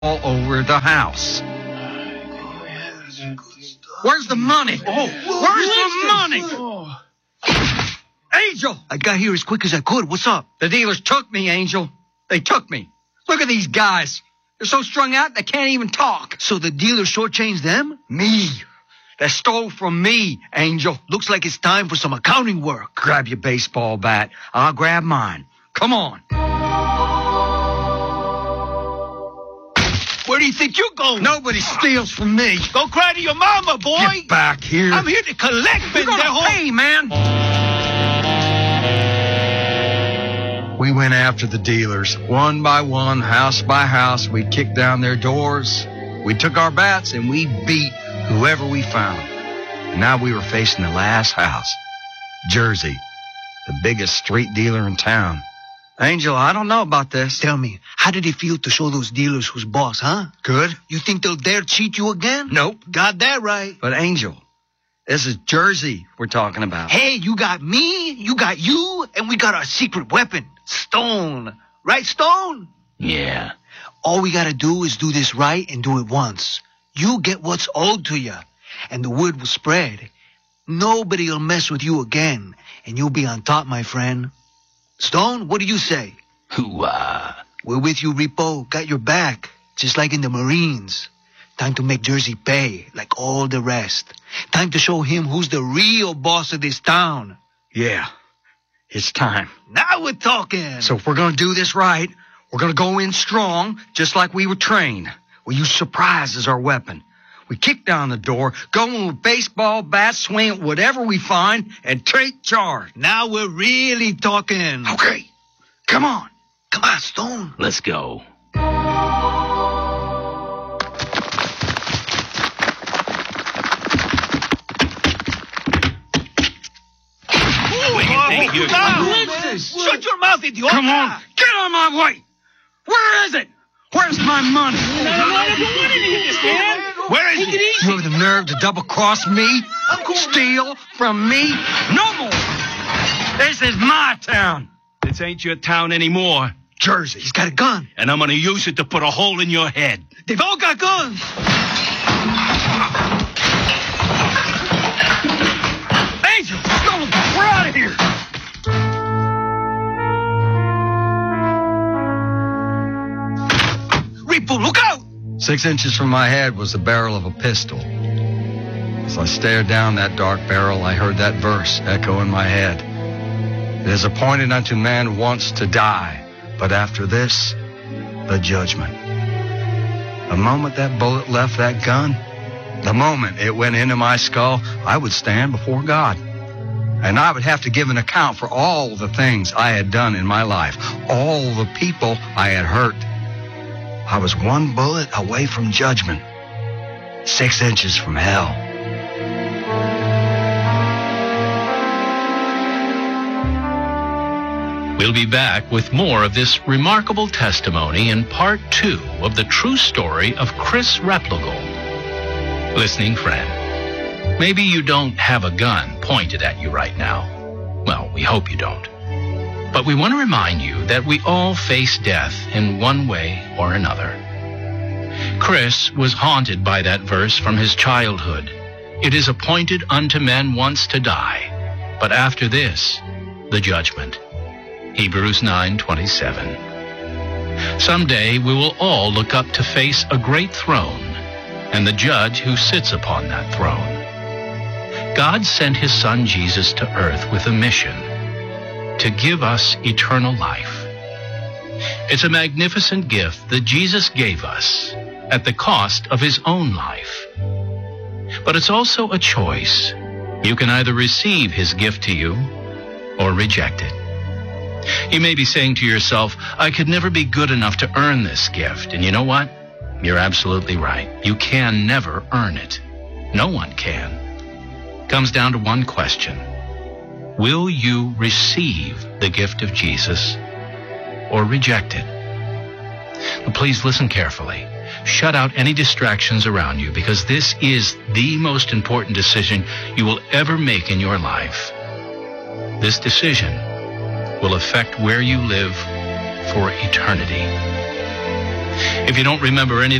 all over the house. Where's the money? Where's the money? Angel! I got here as quick as I could. What's up? The dealers took me, Angel. They took me. Look at these guys. They're so strung out they can't even talk. So the dealer shortchanged them? Me. They stole from me, Angel. Looks like it's time for some accounting work. Grab your baseball bat. I'll grab mine. Come on. Where do you think you're going? Nobody steals from me. Go cry to your mama, boy. Get back here. I'm here to collect, You're gonna pay, man. We went after the dealers. One by one, house by house, we kicked down their doors. We took our bats and we beat whoever we found. And now we were facing the last house. Jersey, the biggest street dealer in town. Angel, I don't know about this. Tell me, how did it feel to show those dealers who's boss, huh? Good. You think they'll dare cheat you again? Nope. Got that right. But Angel, this is Jersey we're talking about. Hey, you got me, you got you, and we got our secret weapon, Stone. Right, Stone? Yeah. All we gotta do is do this right and do it once. You get what's owed to you, and the word will spread. Nobody'll mess with you again, and you'll be on top, my friend. Stone, what do you say? Hoo-ah. We're with you, Repo. Got your back. Just like in the Marines. Time to make Jersey pay, like all the rest. Time to show him who's the real boss of this town. Yeah, it's time. Now we're talking. So if we're going to do this right, we're going to go in strong, just like we were trained. We use surprise as our weapon. We kick down the door, go in with baseball bats, swing at whatever we find, and take charge. Now we're really talking. Okay, come on. Come on, Stone. Let's go. Shut your mouth, idiot. Come on, get on my way. Where is it? Where's my money? Where is it? You have the nerve to double-cross me? Steal from me? No more. This is my town. This ain't your town anymore. Jersey. He's got a gun. And I'm gonna use it to put a hole in your head. They've all got guns. Angel, Stone, we're out of here. Repo, look out! 6 inches from my head was the barrel of a pistol. As I stared down that dark barrel, I heard that verse echo in my head. It is appointed unto man once to die, but after this, the judgment. The moment that bullet left that gun, the moment it went into my skull, I would stand before God. And I would have to give an account for all the things I had done in my life, all the people I had hurt. I was one bullet away from judgment, 6 inches from hell. We'll be back with more of this remarkable testimony in part 2 of the true story of Chris Replogle. Listening friend, maybe you don't have a gun pointed at you right now. Well, we hope you don't. But we want to remind you that we all face death in one way or another. Chris was haunted by that verse from his childhood. It is appointed unto men once to die, but after this, the judgment. Hebrews 9:27. Someday we will all look up to face a great throne and the judge who sits upon that throne. God sent his son Jesus to earth with a mission to give us eternal life. It's a magnificent gift that Jesus gave us at the cost of his own life. But it's also a choice. You can either receive his gift to you or reject it. You may be saying to yourself, I could never be good enough to earn this gift. And you know what? You're absolutely right. You can never earn it. No one can. Comes down to one question. Will you receive the gift of Jesus or reject it? But please listen carefully. Shut out any distractions around you, because this is the most important decision you will ever make in your life. This decision will affect where you live for eternity. If you don't remember any